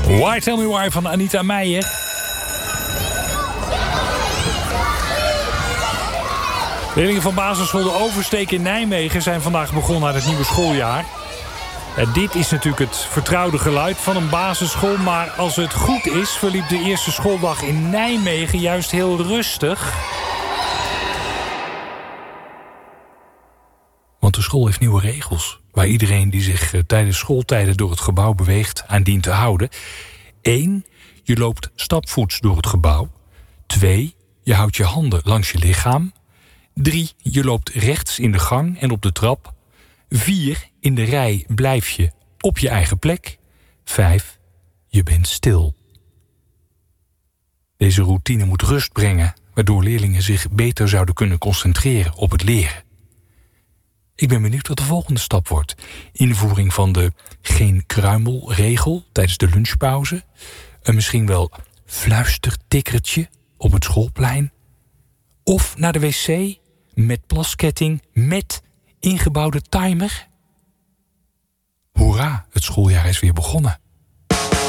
Why Tell Me Why van Anita Meijer. Leerlingen van basisschool De Oversteek in Nijmegen zijn vandaag begonnen aan het nieuwe schooljaar. Dit is natuurlijk het vertrouwde geluid van een basisschool, maar als het goed is verliep de eerste schooldag in Nijmegen juist heel rustig. Want de school heeft nieuwe regels, waar iedereen die zich tijdens schooltijden door het gebouw beweegt aan dient te houden. 1. Je loopt stapvoets door het gebouw. 2. Je houdt je handen langs je lichaam. 3. Je loopt rechts in de gang en op de trap. 4. In de rij blijf je op je eigen plek. 5. Je bent stil. Deze routine moet rust brengen, waardoor leerlingen zich beter zouden kunnen concentreren op het leren. Ik ben benieuwd wat de volgende stap wordt. Invoering van de geen kruimelregel tijdens de lunchpauze. Een misschien wel fluistertikkertje op het schoolplein. Of naar de wc met plasketting met ingebouwde timer. Hoera, het schooljaar is weer begonnen.